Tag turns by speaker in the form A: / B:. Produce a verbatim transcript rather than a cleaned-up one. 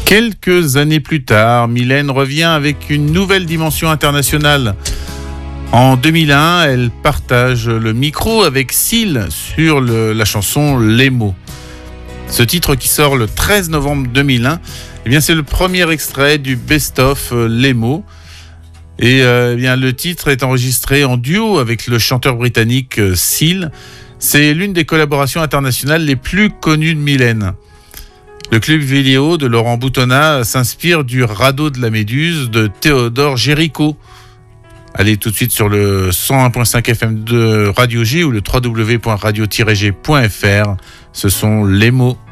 A: Quelques années plus tard, Mylène revient avec une nouvelle dimension internationale. En deux mille un, elle partage le micro avec Seal sur le, la chanson Les mots. Ce titre qui sort le treize novembre deux mille un, eh bien c'est le premier extrait du best-of Les mots. Et euh, eh bien le titre est enregistré en duo avec le chanteur britannique Seal. C'est l'une des collaborations internationales les plus connues de Mylène. Le clip vidéo de Laurent Boutonnat s'inspire du radeau de la Méduse de Théodore Géricault. Allez tout de suite sur le cent un virgule cinq F M de Radio G ou le w w w point radio tiret g point f r. Ce sont Les mots.